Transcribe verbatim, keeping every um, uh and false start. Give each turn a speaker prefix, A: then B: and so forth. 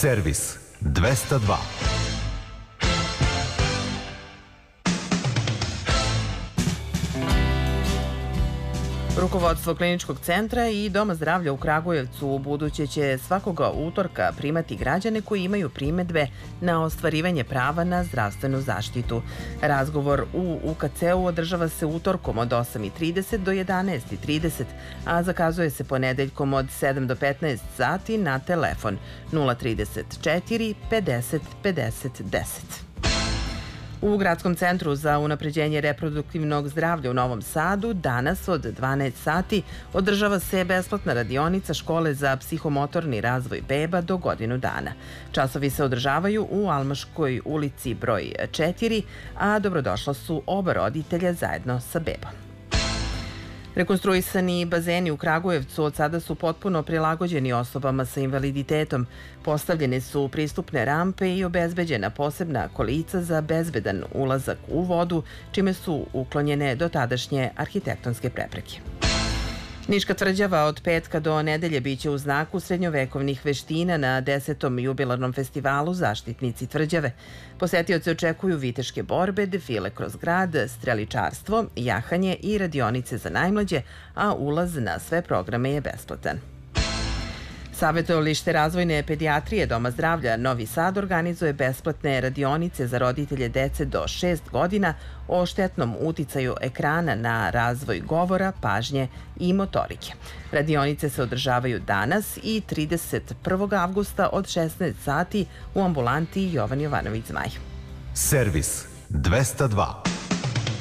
A: Servis dvesta dva.
B: Rukovodstvo Kliničkog centra i Doma zdravlja u Kragujevcu u buduće će svakoga utorka primati građane koji imaju primedbe na ostvarivanje prava na zdravstvenu zaštitu. Razgovor u U K C-u održava se utorkom od osam i trideset do jedanaest i trideset, a zakazuje se ponedeljkom od sedam do petnaest sati na telefon nula trideset četiri pedeset pedeset deset. U Gradskom centru za unapređenje reproduktivnog zdravlja u Novom Sadu danas od dvanaest sati održava se besplatna radionica škole za psihomotorni razvoj beba do godinu dana. Časovi se održavaju u Almaškoj ulici broj četiri, a dobrodošla su oba roditelja zajedno sa bebom. Rekonstruisani bazeni u Kragujevcu od sada su potpuno prilagođeni osobama sa invaliditetom. Postavljene su pristupne rampe i obezbeđena posebna kolica za bezbedan ulazak u vodu, čime su uklonjene dotadašnje arhitektonske prepreke. Niška tvrđava od petka do nedelje biće u znaku srednjovekovnih veština na desetom jubilarnom festivalu Zaštitnici tvrđave. Posetioci očekuju viteške borbe, defile kroz grad, streličarstvo, jahanje i radionice za najmlađe, a ulaz na sve programe je besplatan. Savetovalište razvojne pedijatrije Doma zdravlja Novi Sad organizuje besplatne radionice za roditelje dece do šest godina o štetnom uticaju ekrana na razvoj govora, pažnje i motorike. Radionice se održavaju danas i trideset prvog avgusta od šesnaest sati u ambulanti Jovan Jovanović Zmaj.
A: Servis dvesta dva.